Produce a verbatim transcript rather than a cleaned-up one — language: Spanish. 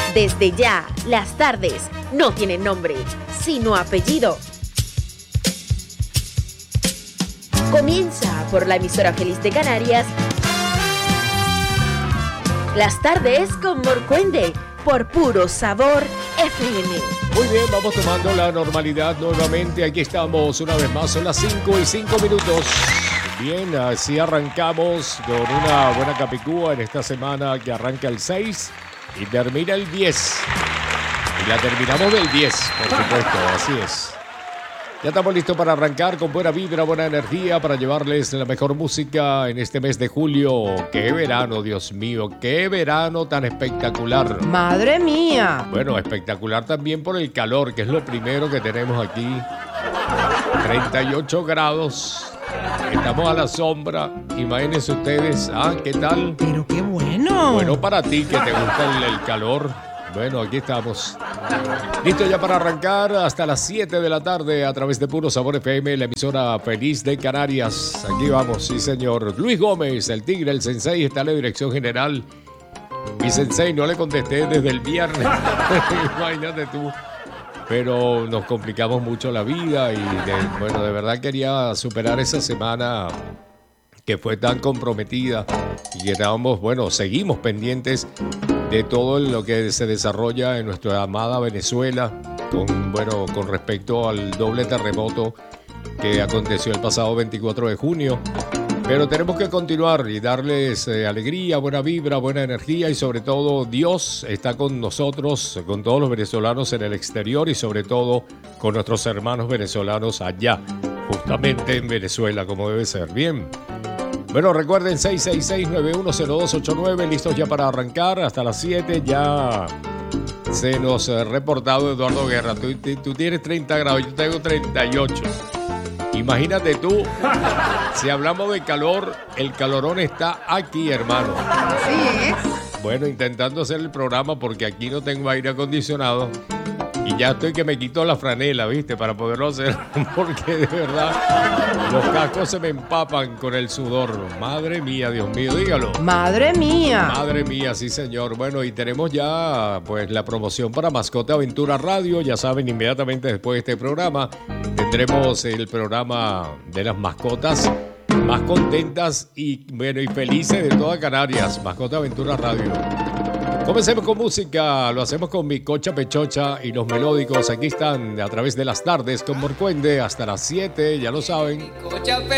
Desde ya, las tardes no tienen nombre, sino apellido. Comienza por la emisora feliz de Canarias. Las tardes con Morcuende, por Puro Sabor F M. Muy bien, vamos tomando la normalidad nuevamente. Aquí estamos una vez más, son las cinco y cinco minutos. Bien, así arrancamos con una buena capicúa en esta semana que arranca el seis y termina el diez. Y la terminamos del diez, por supuesto, así es. Ya estamos listos para arrancar con buena vibra, buena energía, para llevarles la mejor música en este mes de julio. ¡Qué verano, Dios mío! ¡Qué verano tan espectacular! ¡Madre mía! Bueno, espectacular también por el calor, que es lo primero que tenemos aquí. treinta y ocho grados. Estamos a la sombra. Imagínense ustedes. Ah, ¿qué tal? ¡Pero qué bueno! Bueno, para ti que te gusta el, el calor. Bueno, aquí estamos. Listo ya para arrancar hasta las siete de la tarde a través de Puro Sabor F M, la emisora feliz de Canarias. Aquí vamos, sí señor. Luis Gómez, el tigre, el sensei, está en la dirección general. Mi sensei, no le contesté desde el viernes. Imagínate tú. Pero nos complicamos mucho la vida y de, bueno, de verdad quería superar esa semana que fue tan comprometida y que estábamos, bueno, seguimos pendientes de todo lo que se desarrolla en nuestra amada Venezuela, con, bueno, con respecto al doble terremoto que aconteció el pasado veinticuatro de junio. Pero tenemos que continuar y darles eh, alegría, buena vibra, buena energía y sobre todo Dios está con nosotros, con todos los venezolanos en el exterior y sobre todo con nuestros hermanos venezolanos allá, justamente en Venezuela, como debe ser. Bien. Bueno, recuerden seis seis seis, nueve uno cero dos ocho nueve, listos ya para arrancar hasta las siete. Ya se nos ha reportado Eduardo Guerra. Tú, tú tienes treinta grados, yo tengo treinta y ocho. Imagínate tú, si hablamos de calor, el calorón está aquí, hermano. Así es. Bueno, intentando hacer el programa porque aquí no tengo aire acondicionado. Y ya estoy que me quito la franela, ¿viste? Para poderlo hacer, porque de verdad los cascos se me empapan con el sudor. Madre mía, Dios mío, dígalo. ¡Madre mía! Madre mía, sí señor. Bueno, y tenemos ya pues la promoción para Mascota Aventura Radio. Ya saben, inmediatamente después de este programa tendremos el programa de las mascotas más contentas y, bueno, y felices de toda Canarias. Mascota Aventura Radio. Comencemos con música, lo hacemos con mi Cocha Pechocha y los melódicos. Aquí están a través de las tardes con Morcuende hasta las siete, ya lo saben. Cocha